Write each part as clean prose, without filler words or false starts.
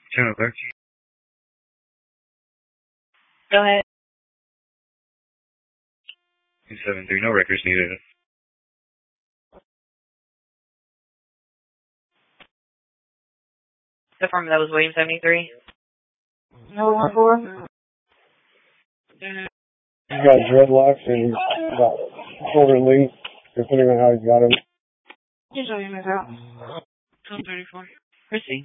Channel 13. Go ahead. 273, no records needed. The form that was William 73. No, 1-4. He's got dreadlocks and he's got shoulder length, depending on how he's got them. Just show him his out. 234. Proceed.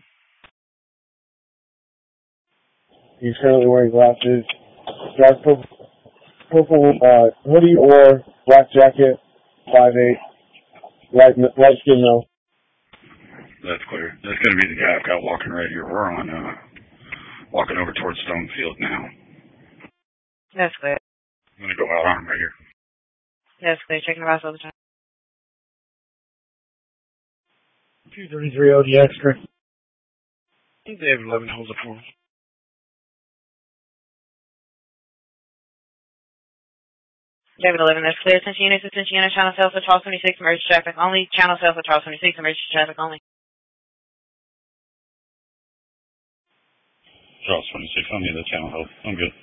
He's currently wearing glasses, dark purple hoodie or black jacket, 5'8", light skin though. That's clear. That's going to be the guy I've got walking right here. We're on, walking over towards Stonefield now. That's clear. I'm going to go out on him right here. That's clear. Checking the rest all the time. 233 OD extra. I think they have 11 holes of form. David 11, that's clear. Attention units, channel sales for Charles 26, emergency traffic only. Channel sales for Charles 26, emergency traffic only. Charles 26, I need the channel help. I'm good.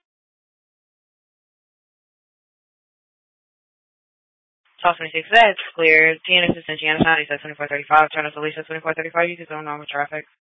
Charles 26, that's clear. TN assistant, Gianna 96, 2435. Channel Alicia 2435, you can go normal traffic.